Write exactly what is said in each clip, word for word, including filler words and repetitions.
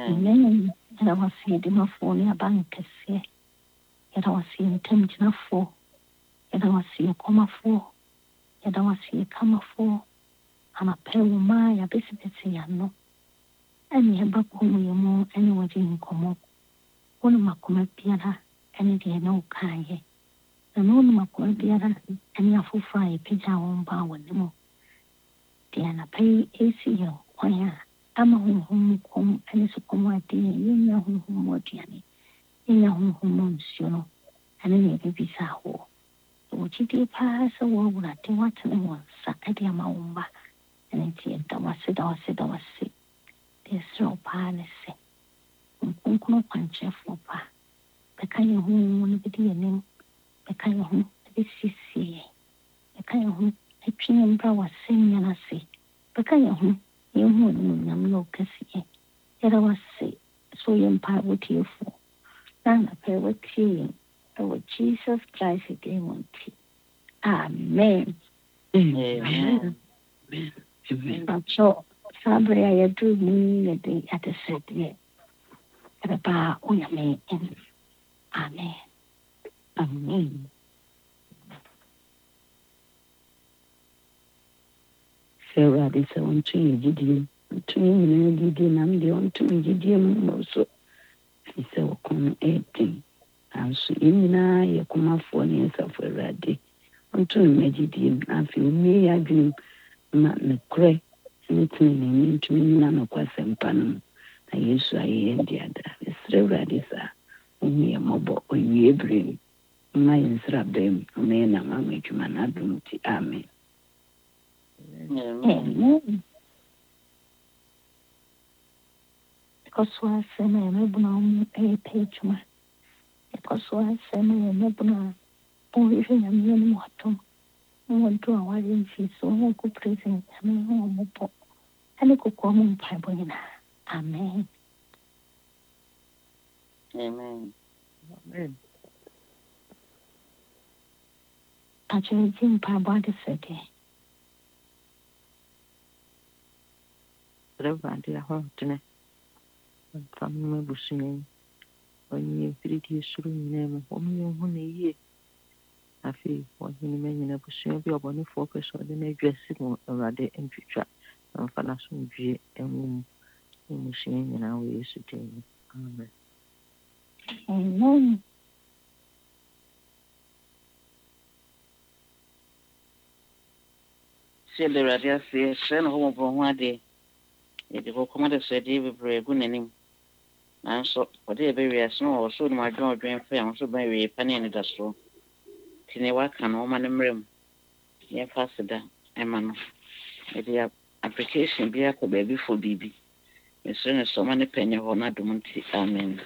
Amen. And I was seeing my phone in a bank. And I was seeing Timjina four. And I was seeing Comma four. And I was seeing Comma four. I'm a pair of my abysmity. No. And you have come you more anywhere in Como. One of my Kuma Piera, and it ain't no kind. And one of my Kuma Piera, and your full fry pizza on power no more. Diana pay A C O. Why? I'm a home home and it's a commodity. You know whom more Diana. You know whom months, you know, and then you be so. So, what you did pass a war when I did what to one, Saturday, my own back, and it's that was it, or said, I was sick. There's no policy. Uncle punch for pa. The kind of home won't be the name. The kind of home to be C C. The kind of home a pin and brow was saying, and I say, the kind of home you wouldn't know, Cassie. Yet I was sick, so you empire with you for. Then I pay with you. Oh, Jesus Christ, again, one tea. Amen. Amen. Amen. So, Sabri, I do mean at the city. At a bar, we are made. Amen. Amen. Sarah, this I want to you, to me, did you, I'm the one to me, did you also? He said, come eighteen. And so, in now, you come up for years of a ready. Unto me, did you, I feel me, I dream, not the cray, anything into me, none of question, panum. I used to I end the other. It's ready, sir. Only a mobile, when you bring my instruction, a man, a mamma, you man, I don't see. Amen. Amen. Because I say, my mobile, a page, my. Because I say, my mobile, or even a million water. I want to our agency, so I could present a million more. And I could come on Bible. Amen. Amen. Amen. Actually, Jim Pabadi said, Reverend, I want to know. From my bushing, when you pretty shooting name, only one a year. I feel what you mean in a bushing, be upon a focus on the major signal rather in future. And financial G and machine in our ways to do. Amen. Amen. See the radio say, send home for one day. It will come out of said, David Bray, good name. And so, for the very snow, or soon my draw drain fair, so very penny in the store. Tinewa can woman in room. Yeah, faster, Emma. The application be a baby for baby. As soon as so many penny or not, don't. Amen.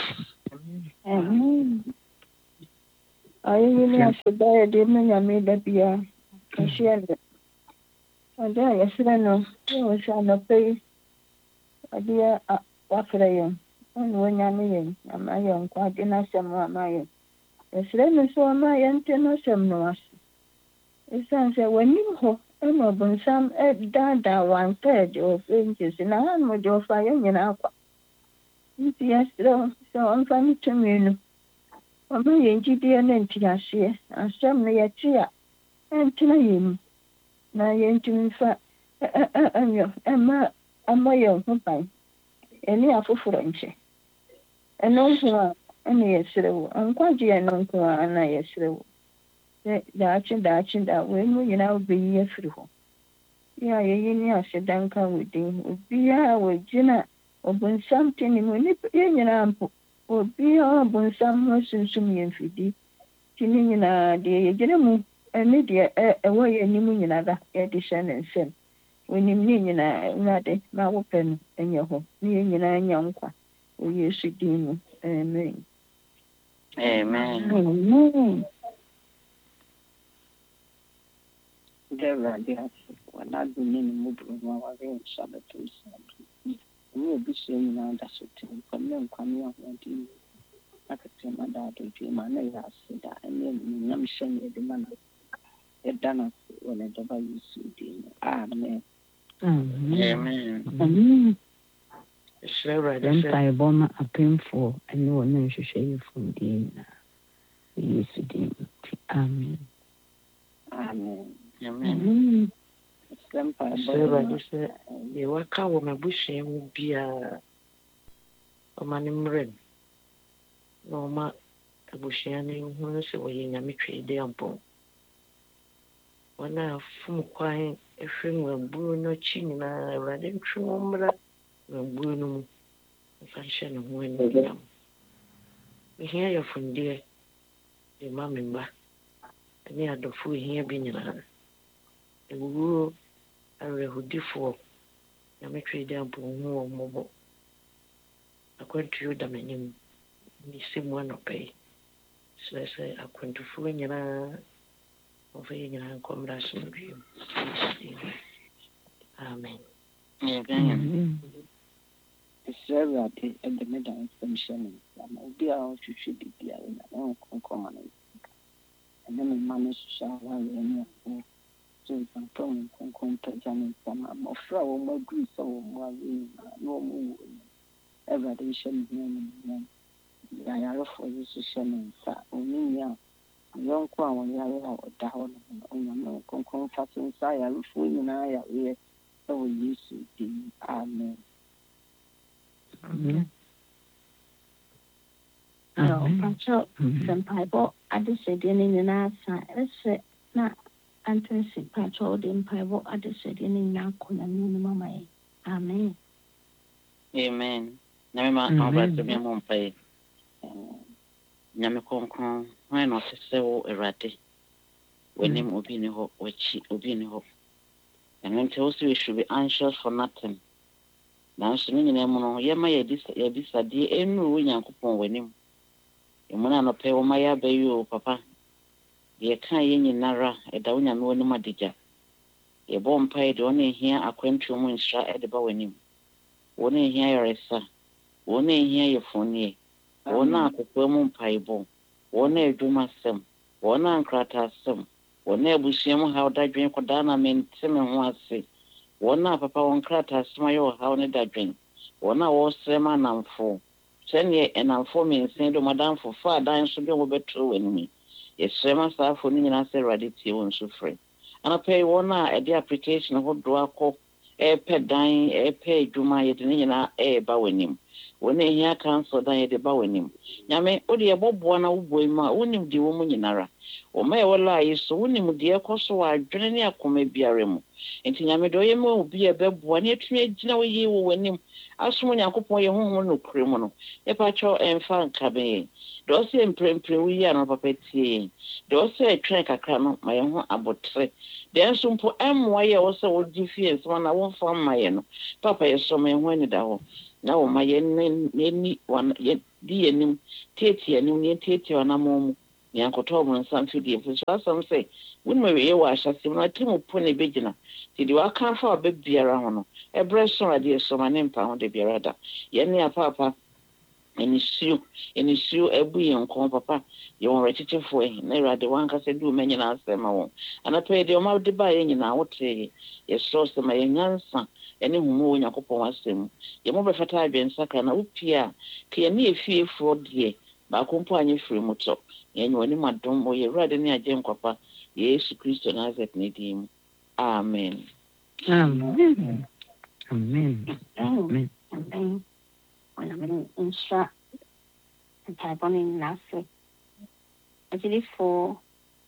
Amen. I really have to buy a demon. I made that be a share. And then, yes, I know. You shall not pay. A dear, what for a young. And when I'm young, I'm a young, quite enough, some of my young. Yes, let me show my young tenor some no. It sounds like when you hope, I'm open some at that one page of inches in a hand with your fire in our. Yes, so I'm funny to me. Ọmọ yẹn jíde ẹ náà ti àṣẹ àṣẹm no yẹ ti a ẹntena yẹn mu na yẹn ti nfa ẹ ẹ ẹnyọ ẹma ama yẹn ho ban ẹni afoforo nkyɛn ɛno nko a ɛna yɛsrɛ wo nkwagye ɛno nko a ɛna yɛsrɛ wo sɛ daakye daakye da wei mu nyinaa wobɛyi afiri hɔ yɛ a yɛyi ne aseda nka wo din obiara wɔgyina ɔbonsam te ne mu nipa yɛn nyinaa mpo obiara ɔbonsam ho sunsum yɛn mfidi ti ne nyinaa deɛ yɛgyina mu ɛne deɛ ɛwɔ yɛn anim nyinaa da yɛde hyɛ ne nsam onim ne nyinaa awurade ma wopɛ no ɛnyɛ hɔ ne yɛn nyinaa nya nkwa wɔ Yesu din mu amen. Amen. Amen. Awurade ase wɔnado ne ne mu buru mu a wɔre nhyɛ bɛto nsa do ɛne abusua nyinaa da so te nkɔmmɛ nkwame ahoɔden akɛtɛ ma da adodwe ma na yɛ ase da ɛne nyam hyɛ ne yɛde ma no ɛda no ase wɔ ne dɔba Yesu din mu amen. Amen. Amen. Amen. Then Boma a painful and no one should share you from the yesterday. Amen. Amen. Amen. Sɛ sɛ yɛwaka wɔ m'abusua mu biara ɔma ne mmerɛ na ɔma abusua no hu no sɛ wɔyɛ nyame twɛ de ampɔn wɔn a fom kwan ɛhwɛ nwamburo no akyi nyinaa Awurade ntwe wɔn mmra nwamburo no mu mfa nhyɛ ne ho animuonyam. Mehia yɛfondeɛ de ma me mma ne adɔfo hia bi nyinaa ewuo awerɛhodifoɔ nyame twɛ de ampɔn hu wɔ mmɔbɔ akwantuo da m'anim ne sɛ mu anɔpa yi sɛ sɛ akwantufoɔ nyinaa wɔfa yɛ nyinaa nkɔmmra asomdwee mu. Amen. Amen. Ɛsrɛ Awurade ɛde me da nsɛm hyɛ ne nsa ma obi a ɔhwehwɛ biribiara na ne nkɔnkɔn no ɛne me mma no hyehyɛ awareɛ ne ɛfo so mfa wo nkɔnkɔn pagya ne nsa ma mmɔfra a wɔn aduru sɛ wɔn mu awe nyinaa na wɔn mu wɔ mu Awurade nhyɛ ne ho animuonyam. Ayarefoɔ yi nso hyɛ ne nsa ɔnini a yɔnko a wɔyare a ɔda hɔ no onyame nkɔnkɔn fa so nsa ayarefoɔ nyinaa yareɛ ɛwɔ Yesu din. Amen. Amen. Pacho Sampaibo Adisedi Nina Sa Ese Na Antonsi Pacho Dim Paibo Adisedi Nina Kuna Mama. Amen. Amen. Nyame ma ɔbɛsɛ me mo mpa nyame kronkron hwan na ɔte sɛ wo Awurade w'anim obi ne hɔ w'akyi obi ne hɔ ɛno nti wo sɛ we should be anxious for nothing nanso ne nyinaa mu no yɛma yɛbisadeɛ ɛnuru wo Nyankopɔn w'anim ɛmu no anɔpɛ wo ma yɛabɛyi o papa deɛ ka yɛ nyinara ɛda wo nyame w'anim adagya yɛbɔ mpae de ɔne hia akwantuo mu nhyira ɛde ba w'anim wɔne hia yɛresa wɔne hia yɛfonie wɔne akɔkɔɔ mu mpaebɔ wɔne adwuma sɛm wɔne ankrata sɛm wɔne abusua mu haw dadwen kɔdaa na mente me ho ase wɔne papa wɔn krata sɛm ayɛ ɔhaw ne dadwen wɔne a wɔsrɛ ma anamfo sɛneɛ ɛnamfo mensen de ɔmadamfo fa adan so de wɔbɛtoro w'anim yɛsrɛ ma saafo no nyinaa sɛ Awurade tie wɔn so frɛ anapɛ wɔn a ɛde application ahodoɔ akɔ ɛpɛ dan ɛpɛ adwuma yɛde ne nyinaa ɛɛba w'anim wɔne hia council dan yɛde ba w'anim nyame wode yɛbɔboa na wobɔ mu a wonim deɛ wɔ mu nyinara ɔma yɛwɔ laayi so wonim deɛ ɛkɔ so wɔ adwene ne akoma biara mu nti nyame deɛ ɔyɛ ma obi a ɛbɛboa ne atumi agyina wo yie wɔ w'anim asom Nyankopɔn yɛ honhom no kure mu no yɛpakyɛw ɛmfa nka bɛyɛ deɛ ɔsɛ mprɛmprɛ wo yie a no papa tie deɛ ɔsɛ ɛtwɛn kakra no ma yɛn ho abotere deɛ nso mpo ɛmmoa yɛ wɔ sɛ wogye fie nsɛm na womfa mma yɛ no papa yɛsɔ ma yɛn ho ani da hɔ na wo ma yɛn ni wan yɛ di yɛnim tete yɛnim ne tete wanamɔ mu nyankotɔ mu nsa mfidie fu so asɛm sɛ wonim awie wɔ ahyɛsɛm na temu po ne bɛgyina nti deɛ waka fa ɔbɛ biara ho no ɛbrɛ so adeɛ so ma ne mpa ho de biara da yɛne apaapa enisuo enisuo ebu yɛn nkɔn papa yɛn wɔ rekyekyefo yi na Awurade wankasa du ma nyinaa asɛm ma wɔn anapɛ deɛ ɔma de ba yɛn nyinaa wote yɛsrɛ sɛ ma yɛn nyansa ɛne humu wɔ Nyankopɔn asɛm yɛn mo bɛfata adwensaka na wopia ka yɛn ne efiefoɔ deɛ baako mpo anye firi mu tɔ yɛn wɔ ne madom wɔ Awurade ne agye nkwapa Yesu Kristo Nazareth ne din amen Amen. Amen. Amen. Amen. When I'm in instruct and type on in Nasi. Actually, for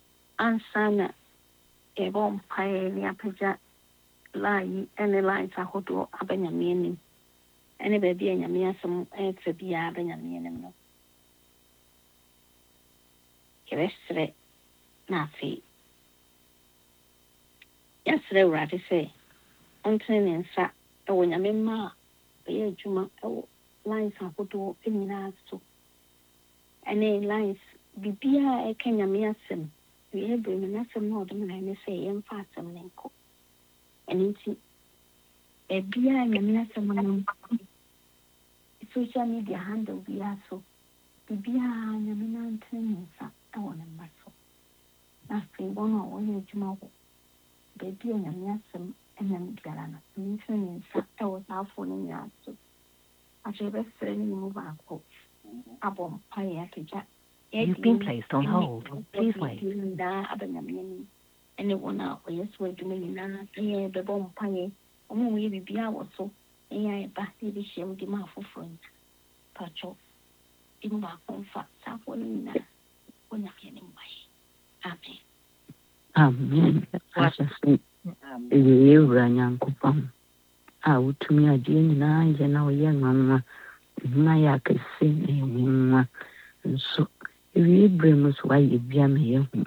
answer, a bomb pie, the apaja lie, and the lines are hot to a Benjamin. Any baby and Yamia some F B I Benjamin. Yesterday, Nafi. Yesterday, Ratty say, on training, sir, when Yamima, a Juma, lines are put to in us so. And then lines be beer a Kenyamia sim. We have been a more than I say and fast and then and it's a beer and a Yamia social media handle be so. Be beer and Yamina training, sir. I want a muscle. Nothing one or one Juma. Baby and Yamia sim and then Galana. Training, sir. I was out for the so. after the best move up. Abom pie to You've been placed on hold. Please wait. And it won't out for yes, wait to me now. Yeah, the bomb pie. Only we be our so. Yeah, back to the shame, the mouth for friends. Pacho. In my own fat, sapling now. When you're getting by. Amen. Asase ewe ewura nyankopɔn a wotumi agye nyinaa yɛ na ɔyɛ nwanwa nhoma yɛ akɛse na ɛwɔ nwa nso ewie berɛ mu so wayɛ bia ma yɛhu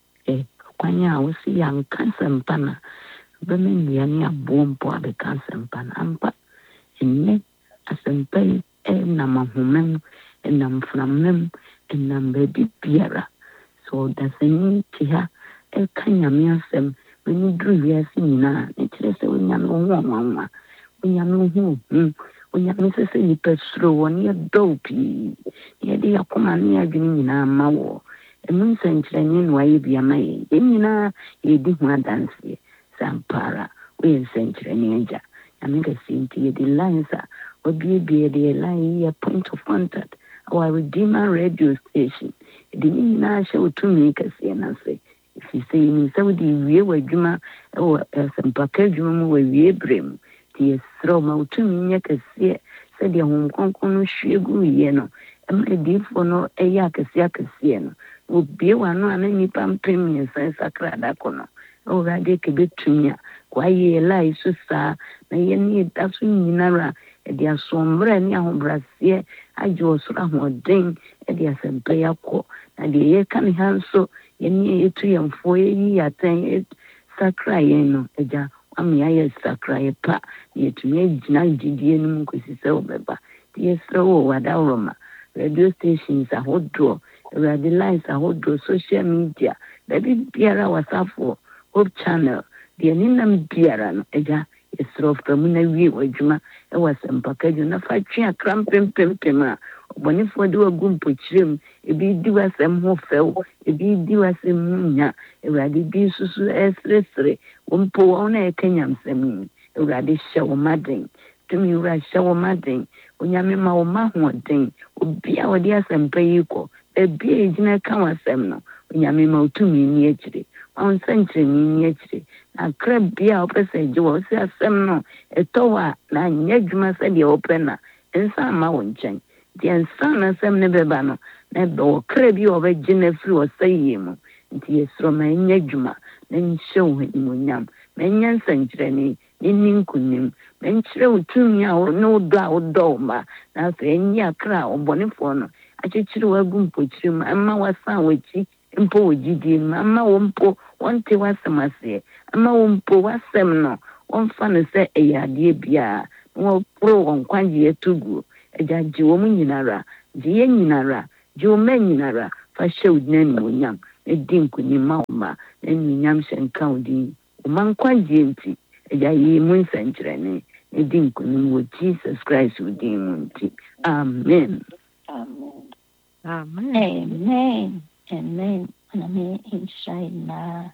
ɛ kwan a wosi yɛanka asɛmpa na bɛma nnuane aboɔ mpo abɛka asɛmpa na ampa ɛnnɛ asɛmpa yi ɛnam ahoma mu ɛnam mframa mu ɛnam baabi biara so ɔdasani te ha ɛka nyame asɛm w'ani duru wiase nyinaa ne kyerɛ sɛ onyame wo ho ɔnwanwa onyame wo ho ohu onyame sɛ sɛ nnipa suro wɔ ne yɛdɔw pii ne yɛde yɛakoma ne yɛadwene nyinaa ma wɔ ɛmu nsɛnkyerɛnne na wayɛ bi ama yɛn yɛn nyinaa yɛdi ho adanseɛ sɛ ampa ara woyɛ nsɛnkyerɛnne agya nyame kɛseɛ nti yɛde lines a wabiebie yɛde yɛ line yɛ point of contact our Redeemer radio station yɛde ne nyinaa hyɛ wo tumi kɛseɛ no ase ɛfiri sɛ yɛnim sɛ wode wie w'adwuma wɔ asɛmpaka adwuma mu wawie berɛ mu nti yɛserɛ wo ma wo tumi nyɛ kɛseɛ sɛdeɛ honhom kronkron no hwie gu yɛ no ɛma adiifoɔ no ɛyɛ akɛseɛ akɛseɛ no wɔbie w'ano a na nnipa mpem mmiɛnsa sakra adakɔ no ɛwɔwurade kɛbɛtumi a wayɛ yɛ lai so saa na yɛne yɛda so nyinara ɛde asommerɛ ne ahobraseɛ agye wɔ soro ahoɔden ɛde asɛmpa yi akɔ na deɛ yɛka ne ha nso yɛne yɛtu yɛmfoɔ yɛyi yɛatɛn sakra yɛn no agya wame ayɛ sakra yɛ pa na yɛtumi agyina gyidie no mu nkɔsi sɛ wobɛba nti yɛserɛ wo wadaworɔma radio stations ahodoɔ awurade lines ahodoɔ social media baabi biara wasafoɔ hope channel deɛ nenam biara no agya yɛserɛ fra mu na wie w'adwuma ɛwɔ asɛmpaka dwo na fa twe akra mpempempem a ɔbɔnefoɔ de wagu mpokyerɛ mu ebi di w'asɛm ho fɛw ebi di w'asɛm ho nya awurade bi susu ɛseresere wɔmpo wɔn na ɛka nyamsɛm yi awurade hyɛ wo ma den tumi wura hyɛ wo ma den onyame ma wo ma hoɔden obi a wɔde asɛmpa yi kɔ baabi a ɛgyina ka w'asɛm no onyame ma wo tumi ni akyire ma wo nsɛnkyerɛnne ni akyire na akra bia a wopɛ sɛ agye wɔ wo sɛ asɛm no ɛtɔ wɔ a na anyɛ adwuma sɛdeɛ wopɛ na nsa ama wo nkyɛn deɛ nsa na asɛm ne bɛba no na ɛbɛ wɔ kra bi a wɔbɛgye no afiri wɔ sɛ yie mu nti yɛsorɔ ma ɛnyɛ adwuma na nhyɛ wo animonyam ma ɛnyɛ nsɛnkyerɛnne ɛnni nkonim ma nkyerɛ wo tumi a ne wo dɔ a wodɔ wo ma na afei ɛnyɛ akra a ɔbɔnefoɔ no akyekyere wagu mpokyerɛ mu ɛma wasan w'akyi mpo wɔ gyidie mu ama wo mpo wɔnte w'asɛm aseɛ ama wo mpo w'asɛm no wɔmfa no sɛ ɛyɛ adeɛ biara na wɔporo wɔn nkwagyeɛ to guo agya gye wɔ mu nyinara gye yɛ nyinara gye wo ma nyinara fa hyɛ wo din animonyam na di nkonim ma wo ma na animonyam hyɛ nka wo din wo ma nkwagyeɛ nti agya yi mu nsɛnkyerɛnne na di nkonim wɔ Jesus Christ wo din mu nti amen Amen. Amen. Amen. Amen. Amen. Inshallah.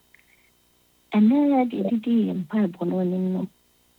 And then the D and Bible no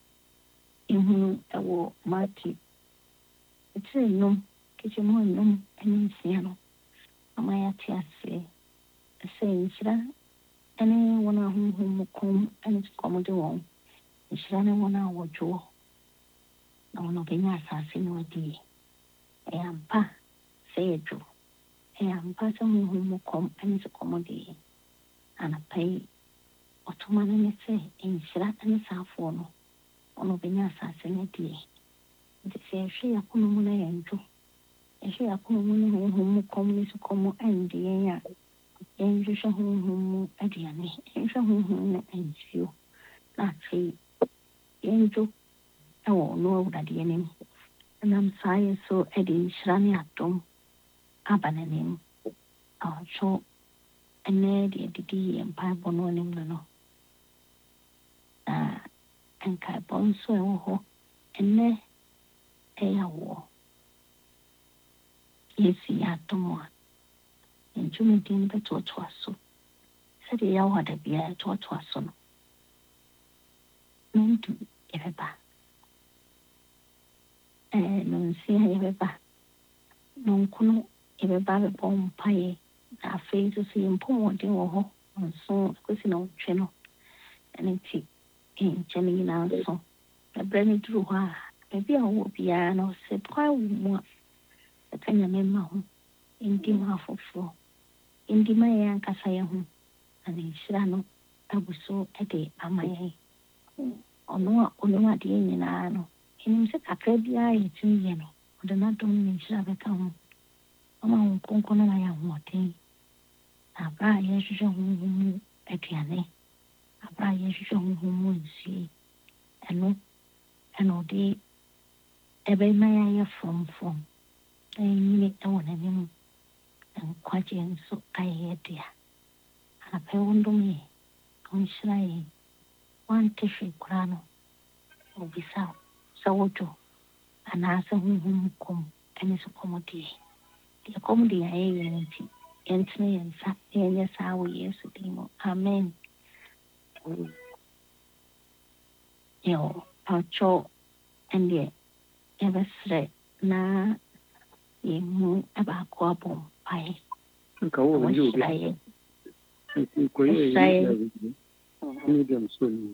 in whom I will Marty. It's a no, kitchen one no, and in Amaya Tia say, saying, any one of whom will come and it's common one. It's running one hour jaw. No one of the assassin or D. I am pa, say a Joe. I am passing whom will come and it's a commodity. And I pay Ottoman and say, in Shrat and Safono, one of the assassin a day. They say, she a common and Joe. And she a common whom will come is a common and the air. And you shall whom at the end, and shall whom and you. Not say, Angel, I won't know that the enemy. And I'm sorry, so Eddie Shrani Atom, Abananim, our show, and Neddy Didi and Pipe on him, no. Ah, and Kaibon so, and ne a war. Yes, he had to more. And Jimmy didn't bet what was so. Said he had to be at what was so. No, to ever back. no nsia yɛbɛba no nkono yɛbɛba bɛbɔ mpaeɛ na afei nso so yɛmpɔ mmɔden wɔ hɔ nso akɔsi na ɔtwe no ɛno nti nkyɛ no nyinaa nso na berɛ no duru hɔ a baabi a wɔwɔ biara no sɛ kwan wɔ mu a ɛka nyame ma ho ndi ma afoforɔ ndi ma yɛn ankasa yɛn ho na ne nhyira no abu so de ama yɛn ɔno a ɔno adeɛ nyinaa no ɛnim sɛ kakra biara yɛtumi yɛ no ɔde n'adom ne nhyira bɛka ho ɔma wo nkonko no ma yɛ ahoɔden na aberɛ a yɛhwehwɛ honhom mu aduane aberɛ a yɛhwehwɛ honhom mu nsuo ɛno ɛna ɔde ɛbɛma yɛayɛ frɔmfrɔm na yɛnyini ɛwɔ n'anim na nkwagye nso ayɛ yɛ dea anapɛ wo ndom yɛ ɔnhyira yɛn wante hwee koraa no ɔbisa wo sɛ wodwo anaasɛ honhom kɔm ɛne so kɔm deɛ deɛ kɔm deɛ ayɛ yɛ no nti yɛntene yɛn nsa na yɛnyɛ saa wɔ yesu din mu amen yɛwɔ ɔkyɛw ɛndeɛ yɛbɛserɛ na yɛmu ɛbaako abɔ mpaeɛ nka wo wɔ yɛ ɔhyira nkoyɛ yɛ medium so no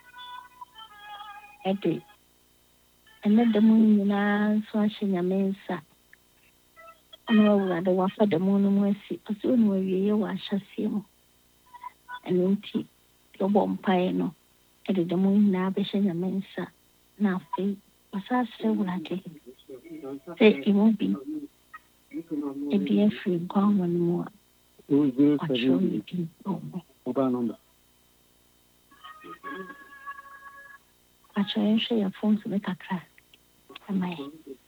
ɛde ɛnɛ da mu nyinaa nso ahyɛ nyame nsa ɔno awurade wafa da mu no mu asi ɔsɛ ɔno awieɛ wɔ ahyɛseɛ mu ɛno nti yɛbɔ mpaeɛ no ɛde da mu nyinaa bɛhyɛ nyame nsa na afei ɔsa serɛ awurade sɛ ɛmu bi ebi afiri nkwanwa no mu a ɔkyerɛw ne din wɔ mu mobile number akyerɛ yɛhwɛ yɛ phone so ne kakra ɛma yɛ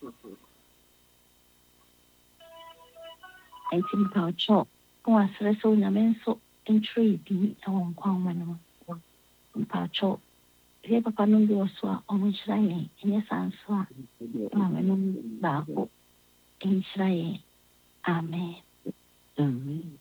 ɛnti mpa ɔkyɛw na wasrɛ sɛ onyame nso ntwerɛ yɛ din ɛwɔ nkwanwa no mu mpa ɔkyɛw yɛ papa no bi wɔ so a ɔmo hyira yɛn ɛnyɛ saa nso a maame no baako nhyira yɛn amen Amen.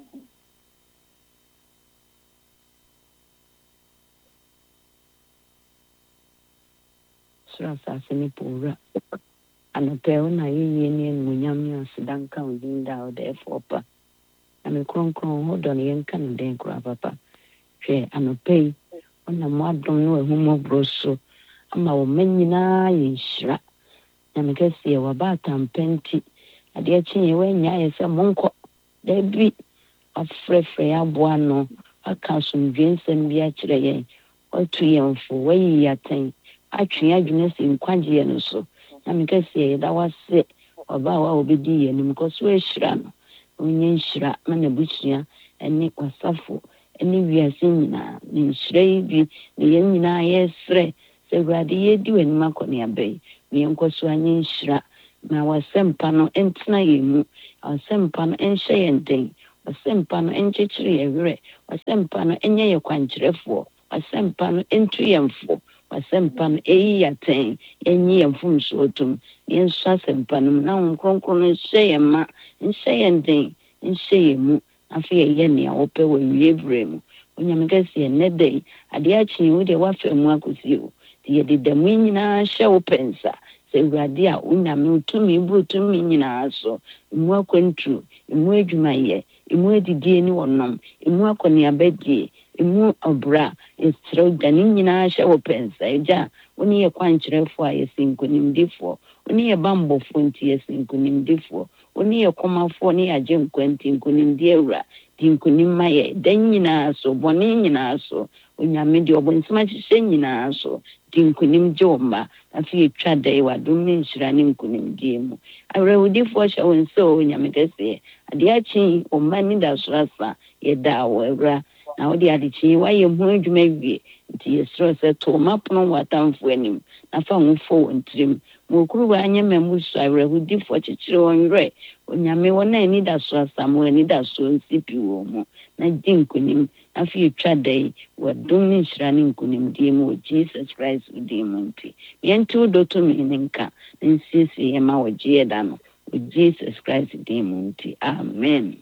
Sura asase ne pɔwura anɔpɛ wo na yɛyie ne animuonyam ne aseda nka wo din da wo dɛ ɛfɔ pa na me kronkron ho dɔ no yɛnka no dɛn kora papa hwɛ anɔpɛ yi ɔnam adom ne wahummɔborɔ so ama wo ma nyinaa yɛ nhyira na mekɛseɛ waba atampa nti adeɛ kye yɛ woanya yɛ sɛ monkɔ daabi wafrɛfrɛ yɛ aboa no aka asomdwe nsɛm bi akyerɛ yɛn watu yɛn fo wayi yɛatɛn atwe adwene sɛ nkwagyeɛ no so na mekɛseɛ yɛda wase ɔba a wa wobɛdi yɛ anim kɔ so ahyira no ɔnyɛ nhyira ma n'abusua ɛne wasafo ɛne wiase nyinaa ne nhyira yi bi ne yɛn nyinaa yɛserɛ sɛ awurade yɛdi w'anim akɔneaba yi ne yɛnkɔ so anyɛ nhyira na wasɛmpa no ɛntena yɛn mu wasɛmpa no ɛnhyɛ yɛn den wasɛmpa no ɛnkyekyere yɛn werɛ wasɛmpa no ɛnyɛ yɛ kwankyerɛfoɔ wasɛmpa no ɛntu yɛn fo wasɛmpa no ɛyi yɛatɛn ɛnyi yɛn mfomsoɔ tom yɛnso asɛmpa no mu na wo nkronkron no nhyɛ yɛn ma nhyɛ yɛn den nhyɛ yɛn mu afei yɛyɛ nea wɔpɛ wɔ awie berɛ mu onyame kɛseɛ nnɛ da yi adeɛ akye wo deɛ woafa mu akɔsie wo nti yɛde da mu nyinaa hyɛ wo pɛ nsa sɛ awurade a wonyame wo tumi buru tumi nyinaa so mu akwantuo mu adwumayɛ mu adidie ne wɔnom mu akɔneabadie mu ɔbra ɛserɛ da ne nyinaa hyɛ wo pɛ nsa agya wo ne yɛ kwankyerɛfoɔ a yɛsɛ nkonimdifoɔ wo ne yɛ bambɔfoɔ nti yɛsɛ nkonimdifoɔ wo ne yɛ kɔmafoɔ ne yɛagye nkwa nti nkonimdi awura di nkonim ma yɛ da nyinaa so bɔne nyinaa so onyame deɛ ɔbɔnsɛm ahyehyɛ nyinaa so di nkonim gye wo mma afei yɛtwa da yi wadom ne nhyira ne nkonimdie mu awerɛwodifoɔ hyɛ wo nsɛ o onyame kɛseɛ adeɛ akye wo mma ne da so asa yɛda wɔ awura na wode adekye wayɛ ho adwuma wie nti yɛserɛ sɛ to ma pono wɔ atamfoɔ anim na fa ho fo wɔ ntirim ma okuruwa anyɛ ma mu so awerɛwodifoɔ kyekyere wɔn werɛ onyame wɔn a ani da so asa ma ani da so nsi pi wɔ mu na di nkonim afei yɛtwa da yi wɔdom ne nhyira ne nkonimdie mu wɔ jesus christ wodin mu nti yɛnte wo dɔ tumi ne nka na nsiesie yɛ ma wɔgye yɛ da no wɔ jesus christ din mu nti amen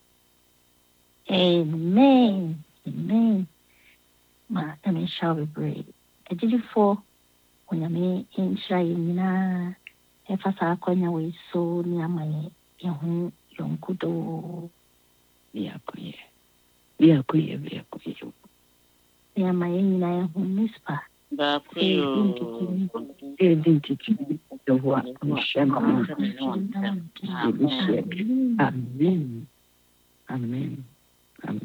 amen amen ma ɛme hyɛ wo bebree agyidifoɔ onyame nhyira yɛ nyinaa ɛfa saa akwanya wei so ne ama yɛ yɛho yɔnko doo biakɔyɛ biakɔyɛ biakɔyɛ ne ama yɛ nyinaa yɛho nispa baako ɛdi ntitiri ɛwɔ a ɔhyɛ ma amen amen